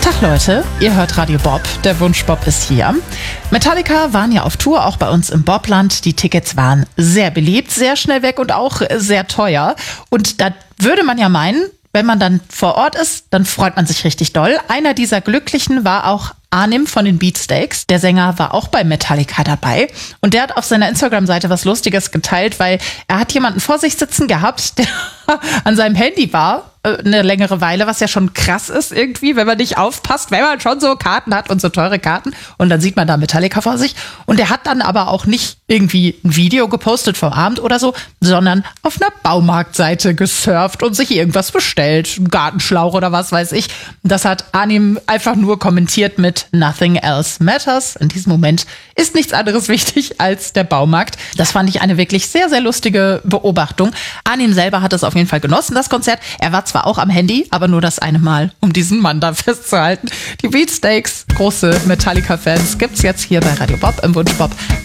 Tag Leute, ihr hört Radio Bob, der Wunschbob ist hier. Metallica waren ja auf Tour, auch bei uns im Bobland. Die Tickets waren sehr beliebt, sehr schnell weg und auch sehr teuer. Und da würde man ja meinen, wenn man dann vor Ort ist, dann freut man sich richtig doll. Einer dieser Glücklichen war auch Arnim von den Beatsteaks. Der Sänger war auch bei Metallica dabei. Und der hat auf seiner Instagram-Seite was Lustiges geteilt, weil er hat jemanden vor sich sitzen gehabt, der an seinem Handy war, eine längere Weile, was ja schon krass ist irgendwie, wenn man nicht aufpasst, wenn man schon so Karten hat und so teure Karten und dann sieht man da Metallica vor sich und der hat dann aber auch nicht irgendwie ein Video gepostet vom Abend oder so, sondern auf einer Baumarktseite gesurft und sich irgendwas bestellt, einen Gartenschlauch oder was weiß ich. Das hat Arnim einfach nur kommentiert mit Nothing else matters. In diesem Moment ist nichts anderes wichtig als der Baumarkt. Das fand ich eine wirklich sehr, sehr lustige Beobachtung. Arnim selber hat es auf jeden Fall genossen, das Konzert. Er war zwar auch am Handy, aber nur das eine Mal, um diesen Mann da festzuhalten. Die Beatsteaks, große Metallica-Fans, gibt's jetzt hier bei Radio Bob im Wunschbob